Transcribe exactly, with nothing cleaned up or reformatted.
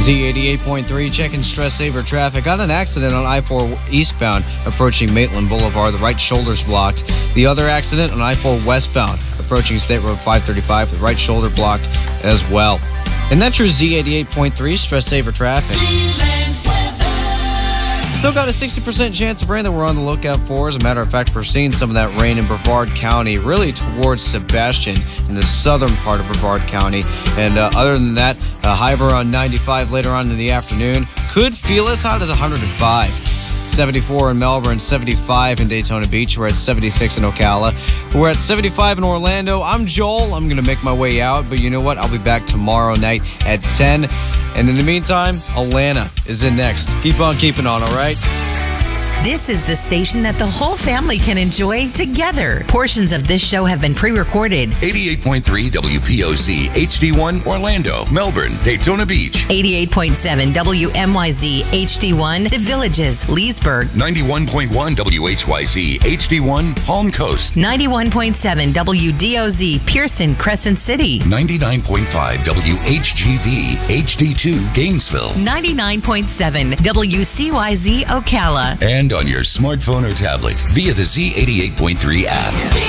Z eighty-eight point three, checking stress saver traffic. Got an accident on I four eastbound approaching Maitland Boulevard. The right shoulder's blocked. The other accident on I four westbound approaching State Road five thirty-five. The right shoulder blocked as well. And that's your Z eighty-eight point three stress saver traffic. Still got a sixty percent chance of rain that we're on the lookout for. As a matter of fact, we're seeing some of that rain in Brevard County, really towards Sebastian in the southern part of Brevard County. And uh, other than that, a high of around ninety-five later on in the afternoon. Could feel as hot as one hundred five. seventy-four in Melbourne, seventy-five in Daytona Beach. We're at seventy-six in Ocala. We're at seventy-five in Orlando. I'm Joel. I'm going to make my way out, but you know what? I'll be back tomorrow night at ten. And in the meantime, Alana is in next. Keep on keeping on, all right? This is the station that the whole family can enjoy together. Portions of this show have been pre-recorded. eighty-eight point three W P O Z H D one Orlando, Melbourne, Daytona Beach. eighty-eight point seven W M Y Z H D one The Villages, Leesburg. ninety-one point one W H Y Z H D one Palm Coast. ninety-one point seven W D O Z Pearson, Crescent City. ninety-nine point five W H G V H D two Gainesville. ninety-nine point seven W C Y Z Ocala. And on your smartphone or tablet via the Z eighty-eight point three app.